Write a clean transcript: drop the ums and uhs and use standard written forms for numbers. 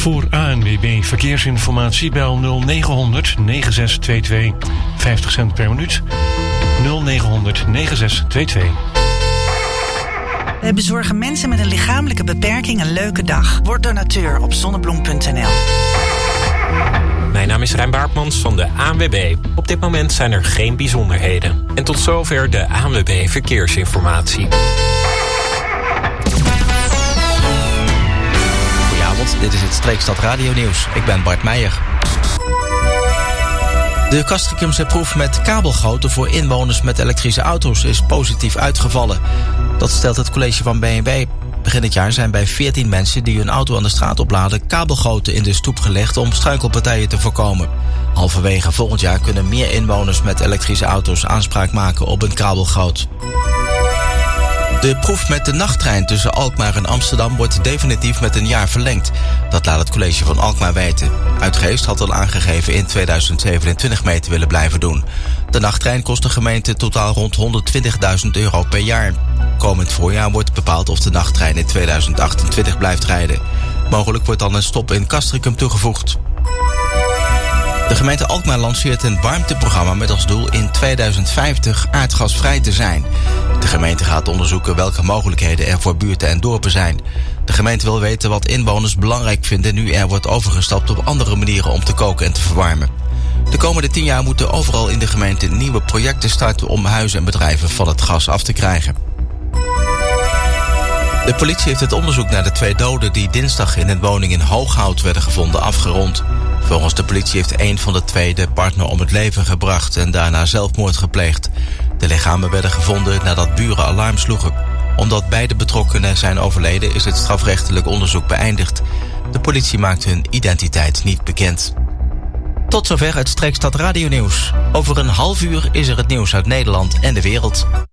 Voor ANWB Verkeersinformatie bel 0900 9622. 50 cent per minuut. 0900 9622. Wij bezorgen mensen met een lichamelijke beperking een leuke dag. Word donateur op zonnebloem.nl. Mijn naam is Rijn Baartmans van de ANWB. Op dit moment zijn er geen bijzonderheden. En tot zover de ANWB Verkeersinformatie. Goedenavond, dit is het Streekstad Radio Nieuws. Ik ben Bart Meijer. De Castricumse proef met kabelgoten voor inwoners met elektrische auto's is positief uitgevallen. Dat stelt het college van B&W. Begin dit jaar zijn bij 14 mensen die hun auto aan de straat opladen kabelgoten in de stoep gelegd om struikelpartijen te voorkomen. Halverwege volgend jaar kunnen meer inwoners met elektrische auto's aanspraak maken op een kabelgoot. De proef met de nachttrein tussen Alkmaar en Amsterdam wordt definitief met een jaar verlengd. Dat laat het college van Alkmaar weten. Uitgeest had al aangegeven in 2027 mee te willen blijven doen. De nachttrein kost de gemeente totaal rond €120.000 per jaar. Komend voorjaar wordt bepaald of de nachttrein in 2028 blijft rijden. Mogelijk wordt dan een stop in Castricum toegevoegd. De gemeente Alkmaar lanceert een warmteprogramma met als doel in 2050 aardgasvrij te zijn. De gemeente gaat onderzoeken welke mogelijkheden er voor buurten en dorpen zijn. De gemeente wil weten wat inwoners belangrijk vinden nu er wordt overgestapt op andere manieren om te koken en te verwarmen. De komende 10 jaar moeten overal in de gemeente nieuwe projecten starten om huizen en bedrijven van het gas af te krijgen. De politie heeft het onderzoek naar de 2 doden die dinsdag in een woning in Hooghout werden gevonden afgerond. Volgens de politie heeft een van de 2 de partner om het leven gebracht en daarna zelfmoord gepleegd. De lichamen werden gevonden nadat buren alarm sloegen. Omdat beide betrokkenen zijn overleden is het strafrechtelijk onderzoek beëindigd. De politie maakt hun identiteit niet bekend. Tot zover het Streekstad Radio Nieuws. Over een half uur is er het nieuws uit Nederland en de wereld.